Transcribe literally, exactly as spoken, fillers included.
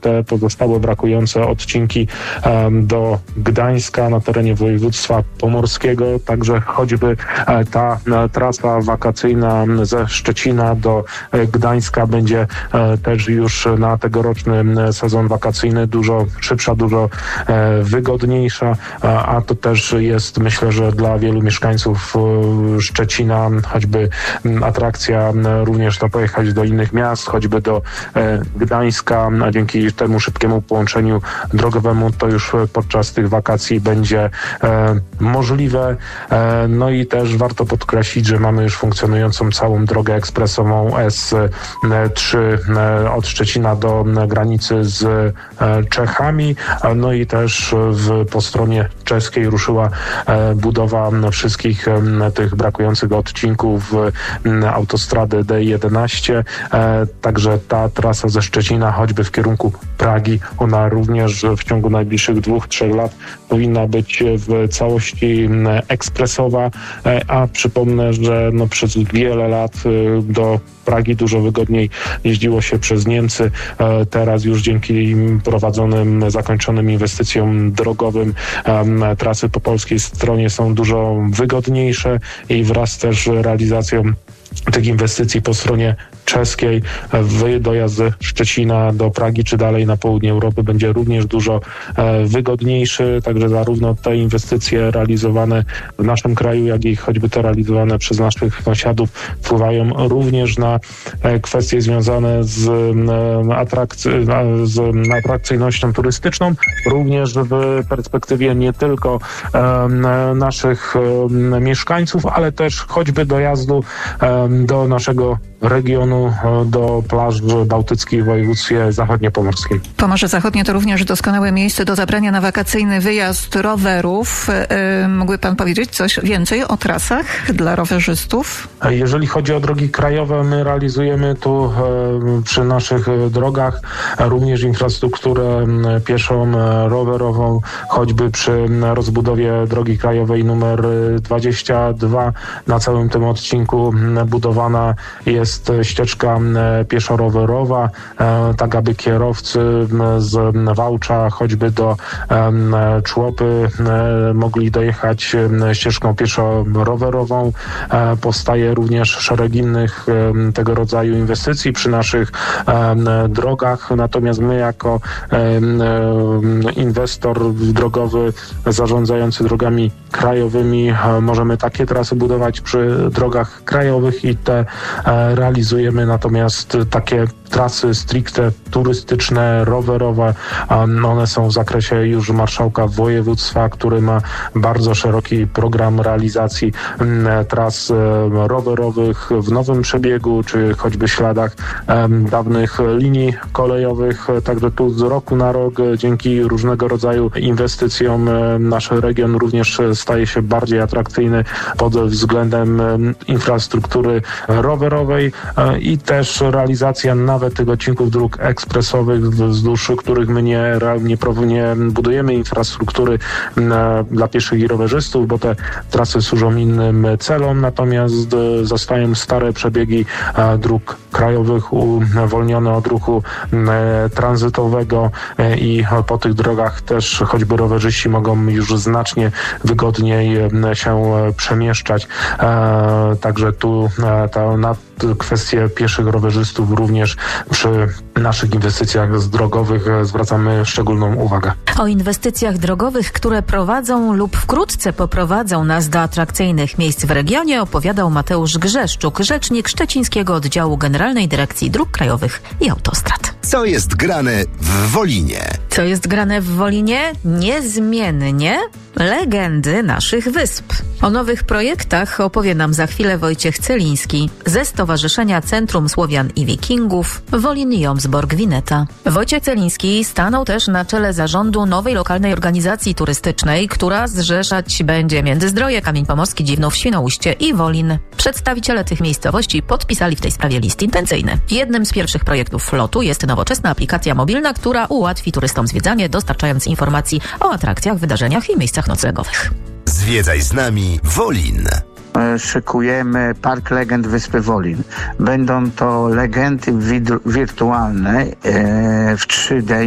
te pozostałe brakujące odcinki do Gdańska na terenie województwa pomorskiego. Także choćby ta trasa wakacyjna ze Szczecina do Gdańska będzie też już na tegoroczny sezon wakacyjny dużo szybsza, dużo wygodniejsza, a to też jest, myślę, że dla wielu mieszkańców Szczecina choćby atrakcja również to pojechać do innych miast, choćby do Gdańska, a dzięki temu szybkiemu połączeniu drogowemu to już podczas tych wakacji będzie możliwe. No i też warto podkreślić, że mamy już funkcjonującą całą drogę ekspresową S trzy od Szczecina do granicy z Czechami. No i też w, po stronie czeskiej ruszyła budowa wszystkich tych brakujących odcinków autostrady D jedenaście. Także ta trasa ze Szczecina choćby w kierunku Pragi, ona również w ciągu najbliższych dwóch, trzech lat powinna być w całości ekspresowa, a przypomnę, że no przez wiele lat do Pragi dużo wygodniej jeździło się przez Niemcy. Teraz już dzięki prowadzonym, zakończonym inwestycjom drogowym trasy po polskiej stronie są dużo wygodniejsze i wraz też realizacją tych inwestycji po stronie czeskiej dojazd ze Szczecina do Pragi czy dalej na południe Europy będzie również dużo wygodniejszy. Także zarówno te inwestycje realizowane w naszym kraju, jak i choćby te realizowane przez naszych sąsiadów wpływają również na kwestie związane z, atrakcy- z atrakcyjnością turystyczną, również w perspektywie nie tylko naszych mieszkańców, ale też choćby dojazdu do naszego regionu, do plaż bałtyckich w województwie zachodniopomorskim. Pomorze Zachodnie to również doskonałe miejsce do zabrania na wakacyjny wyjazd rowerów. Yy, mógłby pan powiedzieć coś więcej o trasach dla rowerzystów? Jeżeli chodzi o drogi krajowe, my realizujemy tu yy, przy naszych drogach również infrastrukturę pieszą, rowerową, choćby przy rozbudowie drogi krajowej numer dwadzieścia dwa. Na całym tym odcinku budowana jest Jest ścieżka pieszo-rowerowa, tak aby kierowcy z Wałcza choćby do Człopy mogli dojechać ścieżką pieszo-rowerową. Powstaje również szereg innych tego rodzaju inwestycji przy naszych drogach. Natomiast my jako inwestor drogowy zarządzający drogami krajowymi możemy takie trasy budować przy drogach krajowych i te realizujemy, natomiast takie trasy stricte turystyczne, rowerowe, one są w zakresie już marszałka województwa, który ma bardzo szeroki program realizacji tras rowerowych w nowym przebiegu, czy choćby śladach dawnych linii kolejowych. Także tu z roku na rok dzięki różnego rodzaju inwestycjom nasz region również staje się bardziej atrakcyjny pod względem infrastruktury rowerowej i też realizacja nawet tych odcinków dróg ekspresowych, wzdłuż których my nie, nie, nie budujemy infrastruktury dla pieszych i rowerzystów, bo te trasy służą innym celom, natomiast zostają stare przebiegi dróg krajowych uwolnione od ruchu tranzytowego i po tych drogach też choćby rowerzyści mogą już znacznie wygodniej się przemieszczać. Także tu ta, na kwestie pieszych rowerzystów również przy naszych inwestycjach drogowych zwracamy szczególną uwagę. O inwestycjach drogowych, które prowadzą lub wkrótce poprowadzą nas do atrakcyjnych miejsc w regionie, opowiadał Mateusz Grzeszczuk, rzecznik Szczecińskiego Oddziału Generalnej Dyrekcji Dróg Krajowych i Autostrad. Co jest grane w Wolinie? Co jest grane w Wolinie? Niezmiennie legendy naszych wysp. O nowych projektach opowie nam za chwilę Wojciech Celiński ze Stowarzyszenia Centrum Słowian i Wikingów Wolin-Jomsborg-Wineta. Wojciech Celiński stanął też na czele zarządu nowej lokalnej organizacji turystycznej, która zrzeszać będzie Międzyzdroje, Kamień Pomorski, Dziwnów, Świnoujście i Wolin. Przedstawiciele tych miejscowości podpisali w tej sprawie list intencyjny. Jednym z pierwszych projektów flotu jest nowoczesna aplikacja mobilna, która ułatwi turystom zwiedzanie, dostarczając informacji o atrakcjach, wydarzeniach i miejscach noclegowych. Zwiedzaj z nami Wolin. Szykujemy Park Legend Wyspy Wolin. Będą to legendy wirtualne w trzy D